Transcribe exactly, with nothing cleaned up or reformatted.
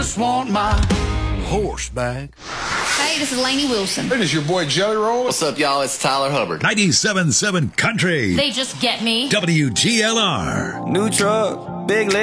Just want my horse back. Hey, this is Lainey Wilson. It is your boy Jelly Roll. What's up, y'all? It's Tyler Hubbard. ninety-seven point seven Country. They just get me. W G L R. New truck, big leg.